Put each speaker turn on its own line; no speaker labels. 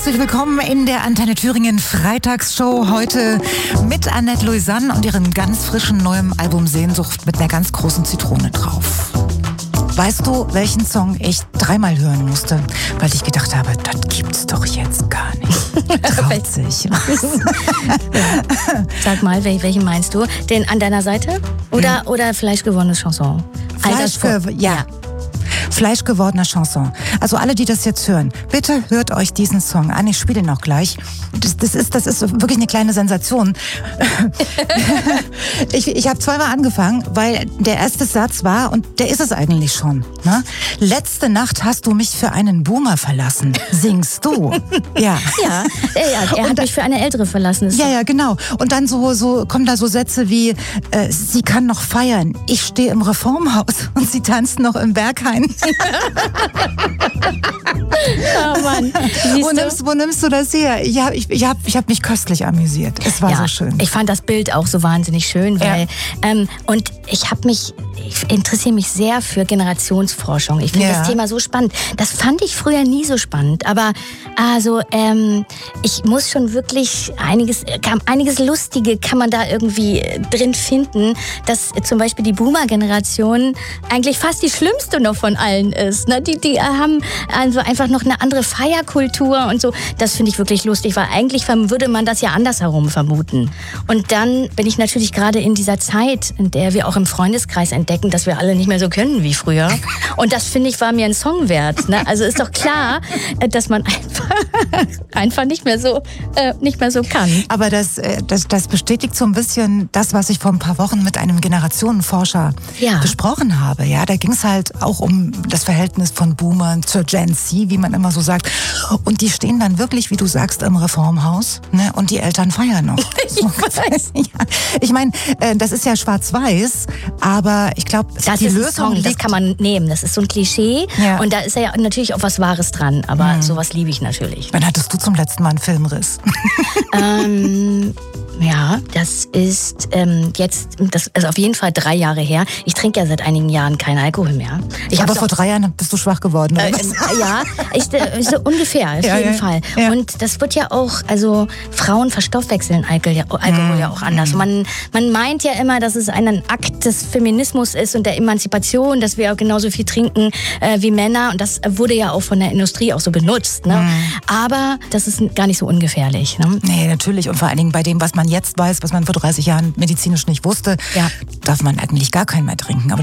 herzlich willkommen in der Antenne Thüringen Freitagsshow. Heute mit Annette Louisanne und ihrem ganz frischen neuen Album Sehnsucht mit einer ganz großen Zitrone drauf. Weißt du, welchen Song ich dreimal hören musste, weil ich gedacht habe, das gibt's doch jetzt gar nicht. Traut sich.
Sag mal, welchen meinst du? Den An deiner Seite? Oder Fleischgewordene Chanson?
Fleischgewordener Chanson. Also alle, die das jetzt hören, bitte hört euch diesen Song an. Ich spiele ihn auch gleich. Das ist wirklich eine kleine Sensation. Ich habe zweimal angefangen, weil der erste Satz war, und der ist es eigentlich schon, ne? Letzte Nacht hast du mich für einen Boomer verlassen. Singst du? Ja.
Ja, er hat mich für eine Ältere verlassen.
Ja, genau. Und dann so kommen da so Sätze wie, sie kann noch feiern. Ich stehe im Reformhaus und sie tanzt noch im Berghain.
Oh Mann.
Wo nimmst du das her? Ich hab mich köstlich amüsiert. Es war so schön.
Ich fand das Bild auch so wahnsinnig schön, weil und ich interessiere mich sehr für Generationsforschung. Ich finde das Thema so spannend. Das fand ich früher nie so spannend. Aber also ich muss schon wirklich einiges Lustige kann man da irgendwie drin finden, dass zum Beispiel die Boomer-Generation eigentlich fast die schlimmste noch von allen ist. Ne? Die haben also einfach noch eine andere Feierkultur und so. Das finde ich wirklich lustig, weil eigentlich würde man das ja andersherum vermuten. Und dann bin ich natürlich gerade in dieser Zeit, in der wir auch im Freundeskreis entdecken, dass wir alle nicht mehr so können wie früher. Und das, finde ich, war mir ein Song wert. Ne? Also ist doch klar, dass man einfach nicht mehr so kann.
Aber das bestätigt so ein bisschen das, was ich vor ein paar Wochen mit einem Generationenforscher besprochen habe. Ja, da ging es halt auch um das Verhältnis von Boomern zur Gen Z, wie man immer so sagt. Und die stehen dann wirklich, wie du sagst, im Reformhaus, ne? Und die Eltern feiern noch.
Ich weiß.
Ja. Ich meine, das ist ja schwarz-weiß, aber ich glaube, die Lösung liegt...
Das kann man nehmen, das ist so ein Klischee. Ja. Und da ist ja natürlich auch was Wahres dran, aber sowas liebe ich natürlich.
Wann hattest du zum letzten Mal einen Filmriss?
Ja, das ist das ist auf jeden Fall 3 Jahre her. Ich trinke ja seit einigen Jahren keinen Alkohol mehr.
Aber vor 3 Jahren bist du schwach geworden, oder was?
Ja, so ungefähr, auf jeden Fall. Ja. Und das wird ja auch, also Frauen verstoffwechseln Alkohol ja auch anders. Man meint ja immer, dass es ein Akt des Feminismus ist und der Emanzipation, dass wir auch genauso viel trinken wie Männer. Und das wurde ja auch von der Industrie auch so benutzt. Ne? Aber das ist gar nicht so ungefährlich. Ne?
Nee, natürlich. Und vor allen Dingen bei dem, was man jetzt weiß, was man vor 30 Jahren medizinisch nicht wusste, darf man eigentlich gar keinen mehr trinken. Aber